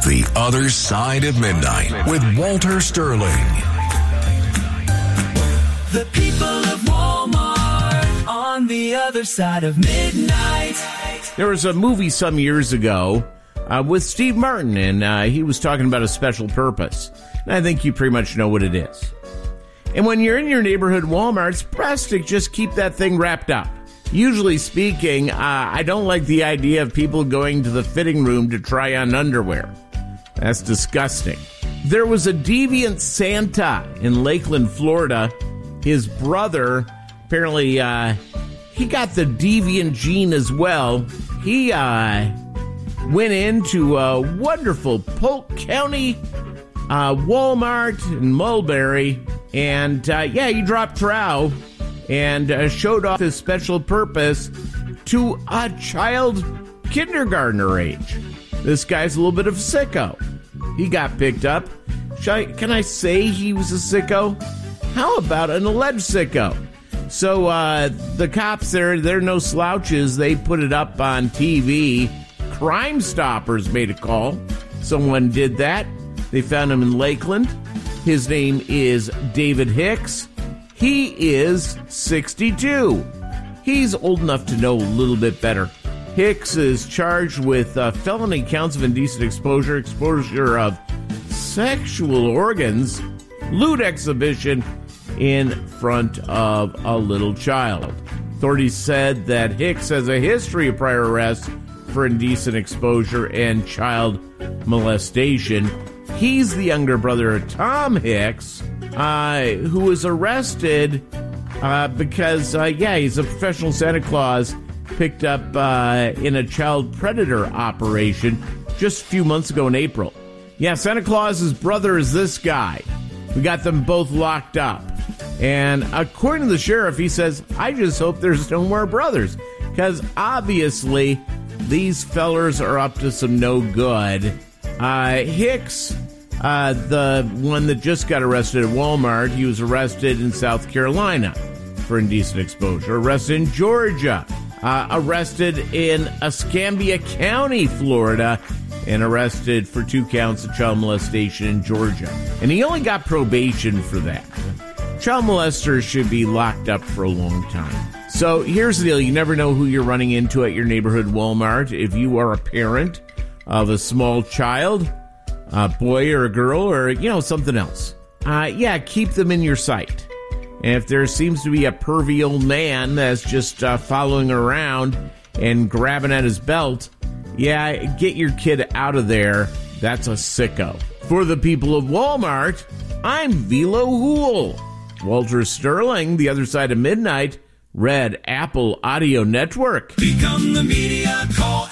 The Other Side of Midnight with Walter Sterling. The people of Walmart on the other side of midnight. There was a movie some years ago with Steve Martin, and he was talking about a special purpose. And I think you pretty much know what it is. And when you're in your neighborhood Walmart, it's best to just keep that thing wrapped up. Usually speaking, I don't like the idea of people going to the fitting room to try on underwear. That's disgusting. There was a deviant Santa in Lakeland, Florida. His brother, apparently, he got the deviant gene as well. He went into a wonderful Polk County Walmart in Mulberry, and he dropped trow and showed off his special purpose to a child kindergartner age. This guy's a little bit of a sicko. He got picked up. Can I say he was a sicko? How about an alleged sicko? So the cops, they're no slouches. They put it up on TV. Crime Stoppers made a call. Someone did that. They found him in Lakeland. His name is David Hicks. He is 62. He's old enough to know a little bit better. Hicks is charged with felony counts of indecent exposure of sexual organs, lewd exhibition in front of a little child. Authorities said that Hicks has a history of prior arrests for indecent exposure and child molestation. He's the younger brother of Tom Hicks, who was arrested because, he's a professional Santa Claus picked up in a child predator operation just a few months ago in April. Yeah, Santa Claus's brother is this guy. We got them both locked up. And according to the sheriff, he says, I just hope there's no more brothers, because obviously these fellers are up to some no good. Hicks, the one that just got arrested at Walmart, he was arrested in South Carolina for indecent exposure, arrested in Georgia, arrested in Escambia County, Florida, and arrested for 2 counts of child molestation in Georgia. And he only got probation for that. Child molesters should be locked up for a long time. So here's the deal. You never know who you're running into at your neighborhood Walmart. If you are a parent of a small child, a boy or a girl, or, something else, keep them in your sight. And if there seems to be a pervy old man that's just following around and grabbing at his belt, get your kid out of there. That's a sicko. For the people of Walmart, I'm Velo Hool. Walter Sterling, The Other Side of Midnight, Red Apple Audio Network. Become the media. Call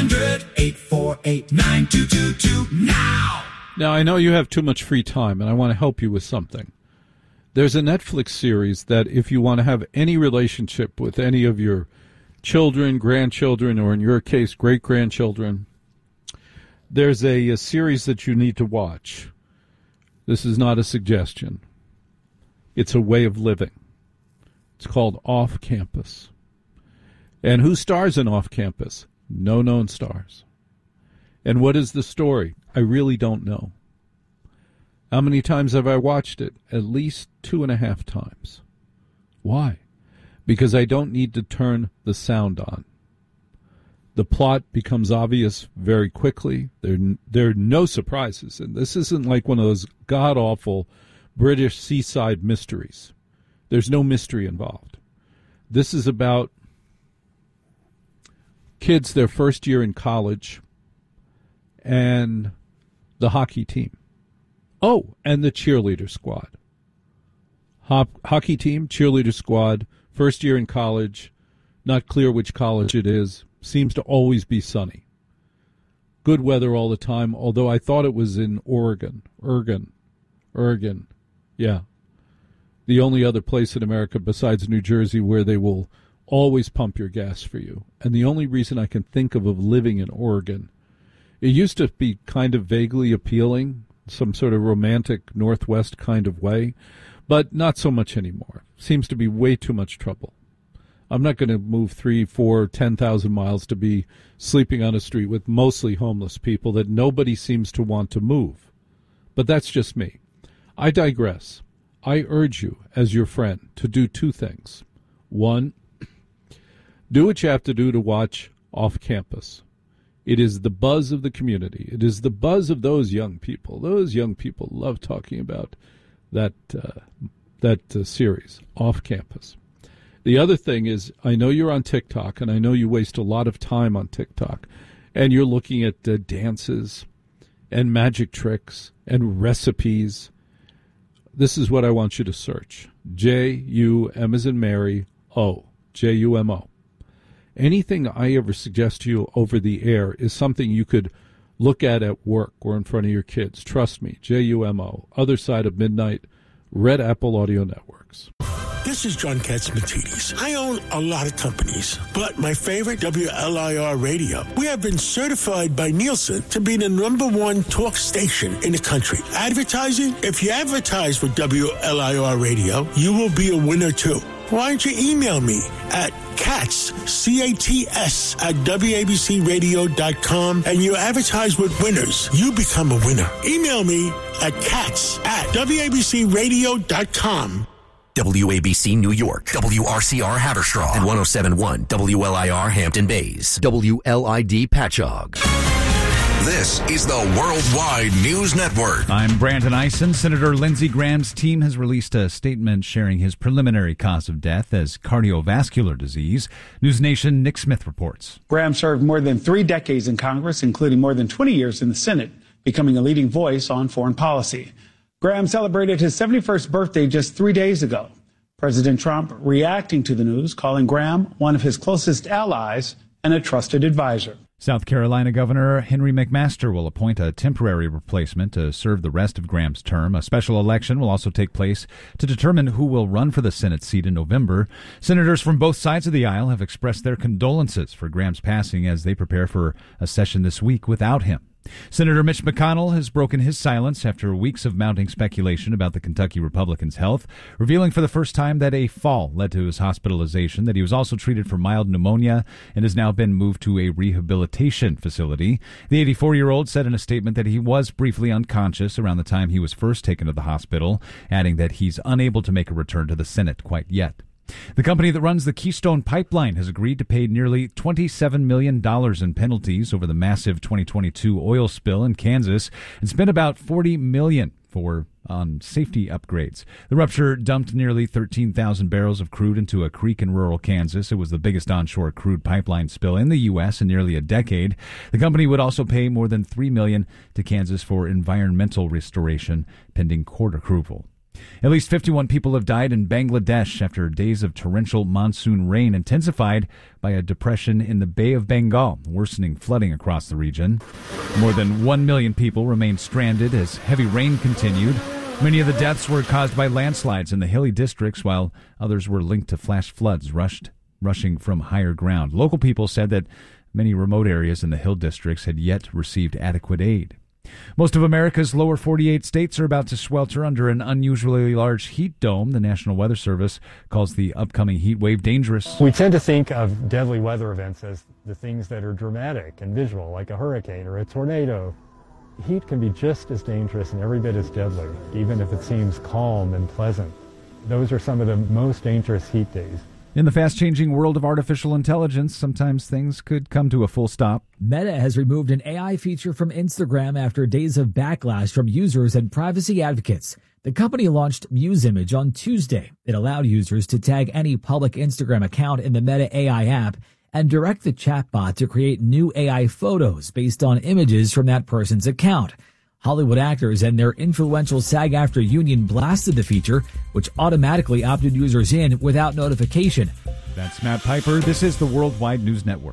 800-848-9222 now. Now, I know you have too much free time, and I want to help you with something. There's a Netflix series that if you want to have any relationship with any of your children, grandchildren, or in your case, great-grandchildren, there's a series that you need to watch. This is not a suggestion. It's a way of living. It's called Off Campus. And who stars in Off Campus? No known stars. And what is the story? I really don't know. How many times have I watched it? At least 2.5 times. Why? Because I don't need to turn the sound on. The plot becomes obvious very quickly. There are no surprises. And this isn't like one of those god-awful British seaside mysteries. There's no mystery involved. This is about kids, their first year in college, and the hockey team. Oh, and the cheerleader squad. Hockey team, cheerleader squad, first year in college, not clear which college it is, seems to always be sunny. Good weather all the time, although I thought it was in Oregon. Yeah. The only other place in America besides New Jersey where they will always pump your gas for you. And the only reason I can think of living in Oregon, it used to be kind of vaguely appealing, some sort of romantic Northwest kind of way, but not so much anymore. Seems to be way too much trouble. I'm not going to move 3, 4, 10,000 miles to be sleeping on a street with mostly homeless people that nobody seems to want to move. But that's just me. I digress. I urge you, as your friend, to do 2 things. 1, do what you have to do to watch Off Campus. It is the buzz of the community. It is the buzz of those young people. Those young people love talking about that series, Off Campus. The other thing is, I know you're on TikTok, and I know you waste a lot of time on TikTok, and you're looking at dances and magic tricks and recipes. This is what I want you to search. J-U-M as in Mary, O. J-U-M-O. Anything I ever suggest to you over the air is something you could look at work or in front of your kids. Trust me, J-U-M-O. Other Side of Midnight, Red Apple Audio Networks. This is John Katz-Matidis. I own a lot of companies, but my favorite, WLIR Radio. We have been certified by Nielsen to be the #1 talk station in the country. Advertising? If you advertise with WLIR Radio, you will be a winner too. Why don't you email me at Katz, C-A-T-S, at WABCRadio.com, and you advertise with winners. You become a winner. Email me at Katz at WABCRadio.com. WABC New York, WRCR Haverstraw, and 107.1 WLIR Hampton Bays, WLID Patchogue. This is the Worldwide News Network. I'm Brandon Eisen. Senator Lindsey Graham's team has released a statement sharing his preliminary cause of death as cardiovascular disease. News Nation Nick Smith reports. Graham served more than 3 decades in Congress, including more than 20 years in the Senate, becoming a leading voice on foreign policy. Graham celebrated his 71st birthday just 3 days ago. President Trump reacting to the news, calling Graham one of his closest allies and a trusted advisor. South Carolina Governor Henry McMaster will appoint a temporary replacement to serve the rest of Graham's term. A special election will also take place to determine who will run for the Senate seat in November. Senators from both sides of the aisle have expressed their condolences for Graham's passing as they prepare for a session this week without him. Senator Mitch McConnell has broken his silence after weeks of mounting speculation about the Kentucky Republican's health, revealing for the first time that a fall led to his hospitalization, that he was also treated for mild pneumonia and has now been moved to a rehabilitation facility. The 84-year-old said in a statement that he was briefly unconscious around the time he was first taken to the hospital, adding that he's unable to make a return to the Senate quite yet. The company that runs the Keystone Pipeline has agreed to pay nearly $27 million in penalties over the massive 2022 oil spill in Kansas and spent about $40 million on safety upgrades. The rupture dumped nearly 13,000 barrels of crude into a creek in rural Kansas. It was the biggest onshore crude pipeline spill in the U.S. in nearly a decade. The company would also pay more than $3 million to Kansas for environmental restoration pending court approval. At least 51 people have died in Bangladesh after days of torrential monsoon rain intensified by a depression in the Bay of Bengal, worsening flooding across the region. More than 1 million people remained stranded as heavy rain continued. Many of the deaths were caused by landslides in the hilly districts, while others were linked to flash floods rushing from higher ground. Local people said that many remote areas in the hill districts had yet received adequate aid. Most of America's lower 48 states are about to swelter under an unusually large heat dome. The National Weather Service calls the upcoming heat wave dangerous. We tend to think of deadly weather events as the things that are dramatic and visual, like a hurricane or a tornado. Heat can be just as dangerous and every bit as deadly, even if it seems calm and pleasant. Those are some of the most dangerous heat days. In the fast-changing world of artificial intelligence, sometimes things could come to a full stop. Meta has removed an AI feature from Instagram after days of backlash from users and privacy advocates. The company launched Muse Image on Tuesday. It allowed users to tag any public Instagram account in the Meta AI app and direct the chatbot to create new AI photos based on images from that person's account. Hollywood actors and their influential SAG-AFTRA union blasted the feature, which automatically opted users in without notification. That's Matt Piper. This is the Worldwide News Network.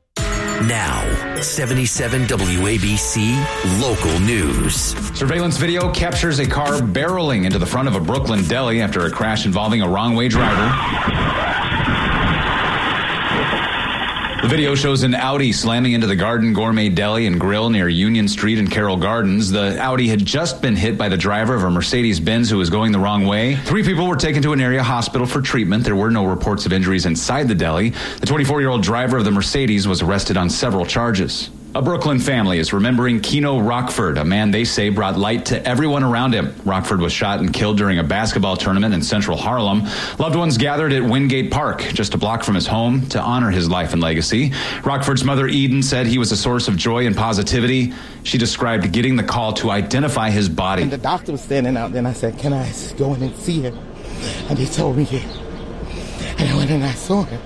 Now, 77 WABC Local News. Surveillance video captures a car barreling into the front of a Brooklyn deli after a crash involving a wrong-way driver. The video shows an Audi slamming into the Garden Gourmet Deli and Grill near Union Street and Carroll Gardens. The Audi had just been hit by the driver of a Mercedes-Benz who was going the wrong way. 3 people were taken to an area hospital for treatment. There were no reports of injuries inside the deli. The 24-year-old driver of the Mercedes was arrested on several charges. A Brooklyn family is remembering Keno Rockford, a man they say brought light to everyone around him. Rockford was shot and killed during a basketball tournament in central Harlem. Loved ones gathered at Wingate Park, just a block from his home, to honor his life and legacy. Rockford's mother, Eden, said he was a source of joy and positivity. She described getting the call to identify his body. And the doctor was standing out there, and I said, "Can I go in and see him?" And he told me, "Yeah." And I went and I saw him.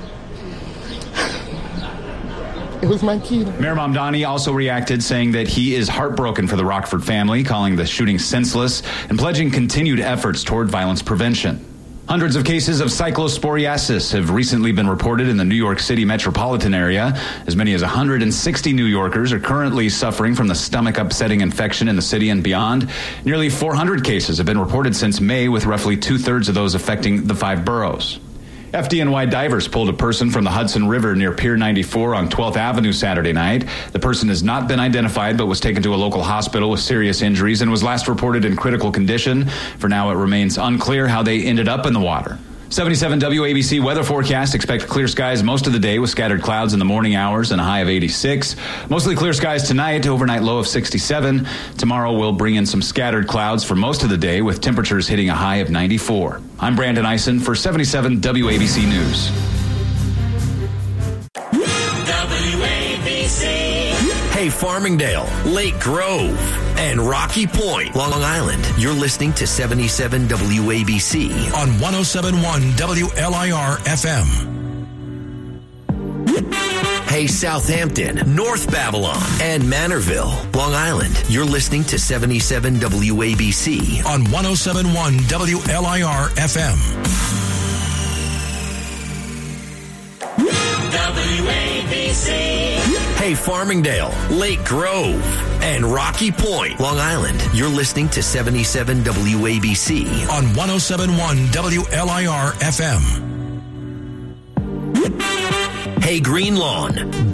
It was my kid. Mayor Mamdani also reacted, saying that he is heartbroken for the Rockford family, calling the shooting senseless and pledging continued efforts toward violence prevention. Hundreds of cases of cyclosporiasis have recently been reported in the New York City metropolitan area. As many as 160 New Yorkers are currently suffering from the stomach-upsetting infection in the city and beyond. Nearly 400 cases have been reported since May, with roughly 2/3 of those affecting the 5 boroughs. FDNY divers pulled a person from the Hudson River near Pier 94 on 12th Avenue Saturday night. The person has not been identified but was taken to a local hospital with serious injuries and was last reported in critical condition. For now, it remains unclear how they ended up in the water. 77 WABC weather forecast. Expect clear skies most of the day with scattered clouds in the morning hours and a high of 86. Mostly clear skies tonight, overnight low of 67. Tomorrow will bring in some scattered clouds for most of the day with temperatures hitting a high of 94. I'm Brandon Eisen for 77 WABC News. Hey, Farmingdale, Lake Grove, and Rocky Point, Long Island. You're listening to 77 WABC on 107.1 WLIR FM. Hey, Southampton, North Babylon, and Manorville, Long Island. You're listening to 77 WABC on 107.1 WLIR FM. WABC. Hey, Farmingdale, Lake Grove, and Rocky Point, Long Island. You're listening to 77 WABC on 107.1 WLIR FM. Hey, Green Lawn,